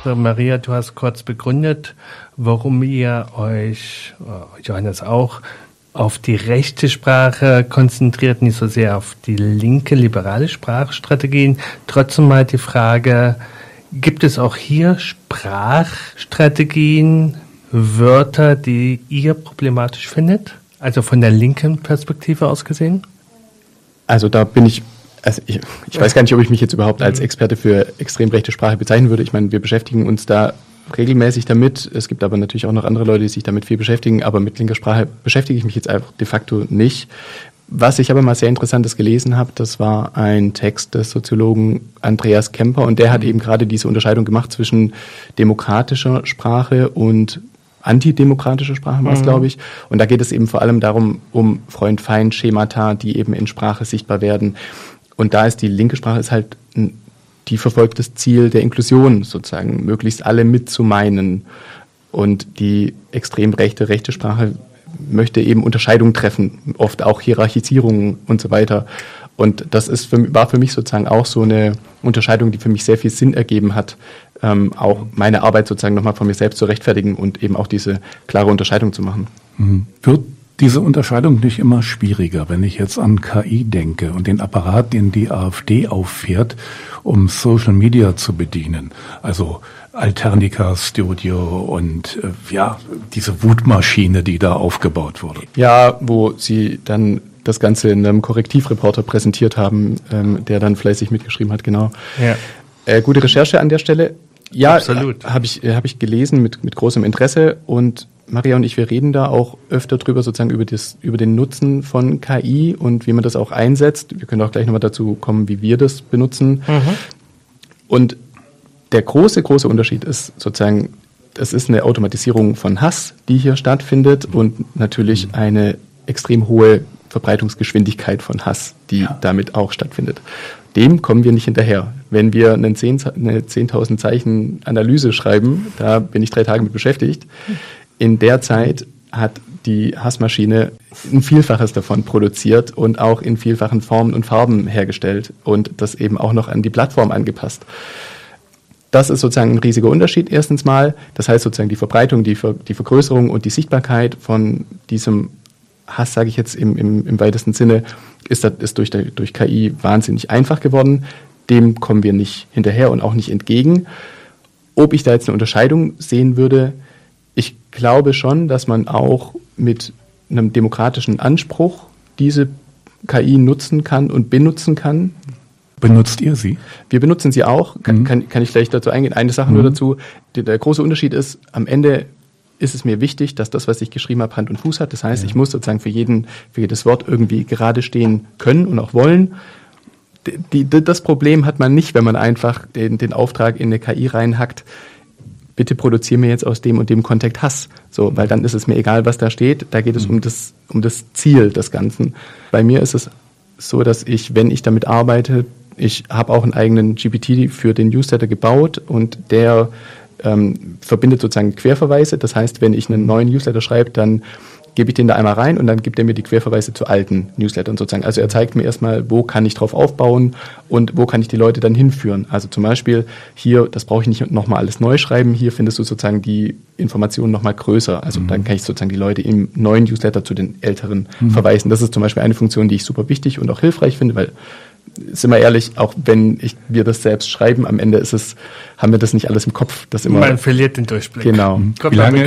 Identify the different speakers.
Speaker 1: Maria, du hast kurz begründet, warum ihr euch, Johannes auch, auf die rechte Sprache konzentriert, nicht so sehr auf die linke, liberale Sprachstrategien. Trotzdem mal die Frage, gibt es auch hier Sprachstrategien, Wörter, die ihr problematisch findet? Also von der linken Perspektive aus gesehen?
Speaker 2: Also da bin ich weiß gar nicht, ob ich mich jetzt überhaupt als Experte für extrem rechte Sprache bezeichnen würde. Ich meine, wir beschäftigen uns da regelmäßig damit. Es gibt aber natürlich auch noch andere Leute, die sich damit viel beschäftigen, aber mit linker Sprache beschäftige ich mich jetzt einfach de facto nicht. Was ich aber mal sehr Interessantes gelesen habe, das war ein Text des Soziologen Andreas Kemper und der hat eben gerade diese Unterscheidung gemacht zwischen demokratischer Sprache und antidemokratische Sprache war es, glaube ich. Und da geht es eben vor allem darum, um Freund-Feind-Schemata, die eben in Sprache sichtbar werden. Und da ist die linke Sprache ist halt die verfolgt das Ziel der Inklusion sozusagen, möglichst alle mitzumeinen. Und die extrem rechte Sprache möchte eben Unterscheidungen treffen, oft auch Hierarchisierungen und so weiter. Und das war für mich sozusagen auch so eine Unterscheidung, die für mich sehr viel Sinn ergeben hat, auch meine Arbeit sozusagen nochmal von mir selbst zu rechtfertigen und eben auch diese klare Unterscheidung zu machen.
Speaker 3: Wird diese Unterscheidung nicht immer schwieriger, wenn ich jetzt an KI denke und den Apparat, den die AfD auffährt, um Social Media zu bedienen? Also Alternica Studio und diese Wutmaschine, die da aufgebaut wurde.
Speaker 2: Ja, wo sie dann das Ganze in einem Korrektivreporter präsentiert haben, der dann fleißig mitgeschrieben hat, genau. Ja. Gute Recherche an der Stelle. Ja, absolut. Habe ich gelesen mit großem Interesse und Maria und ich, wir reden da auch öfter drüber, sozusagen über den Nutzen von KI und wie man das auch einsetzt. Wir können auch gleich nochmal dazu kommen, wie wir das benutzen. Und der große Unterschied ist sozusagen, es ist eine Automatisierung von Hass, die hier stattfindet und natürlich eine extrem hohe Verbreitungsgeschwindigkeit von Hass, die damit auch stattfindet. Dem kommen wir nicht hinterher. Wenn wir eine 10.000 Zeichen Analyse schreiben, da bin ich 3 Tage mit beschäftigt. In der Zeit hat die Hassmaschine ein Vielfaches davon produziert und auch in vielfachen Formen und Farben hergestellt und das eben auch noch an die Plattform angepasst. Das ist sozusagen ein riesiger Unterschied erstens mal. Das heißt sozusagen die Verbreitung, die Vergrößerung und die Sichtbarkeit von diesem Hass, sage ich jetzt im weitesten Sinne, ist durch KI wahnsinnig einfach geworden. Dem kommen wir nicht hinterher und auch nicht entgegen. Ob ich da jetzt eine Unterscheidung sehen würde, ich glaube schon, dass man auch mit einem demokratischen Anspruch diese KI nutzen kann und benutzen kann.
Speaker 3: Benutzt ihr sie?
Speaker 2: Wir benutzen sie auch. Kann ich vielleicht dazu eingehen? Eine Sache nur dazu. Der große Unterschied ist, am Ende ist es mir wichtig, dass das, was ich geschrieben habe, Hand und Fuß hat. Das heißt, ich muss sozusagen für jedes Wort irgendwie gerade stehen können und auch wollen. Das Problem hat man nicht, wenn man einfach den Auftrag in eine KI reinhackt. Bitte produziere mir jetzt aus dem und dem Kontext Hass. So, weil dann ist es mir egal, was da steht. Da geht es um das Ziel des Ganzen. Bei mir ist es so, dass wenn ich damit arbeite, ich habe auch einen eigenen GPT für den Newsletter gebaut und der verbindet sozusagen Querverweise. Das heißt, wenn ich einen neuen Newsletter schreibe, dann gebe ich den da einmal rein und dann gibt er mir die Querverweise zu alten Newslettern sozusagen. Also er zeigt mir erstmal, wo kann ich drauf aufbauen und wo kann ich die Leute dann hinführen. Also zum Beispiel hier, das brauche ich nicht nochmal alles neu schreiben, hier findest du sozusagen die Informationen nochmal größer. Also dann kann ich sozusagen die Leute im neuen Newsletter zu den älteren verweisen. Das ist zum Beispiel eine Funktion, die ich super wichtig und auch hilfreich finde, weil, sind wir ehrlich, auch wenn wir das selbst schreiben, am Ende haben wir das nicht alles im Kopf.
Speaker 1: Man verliert den Durchblick.
Speaker 2: Genau.
Speaker 3: Wie lange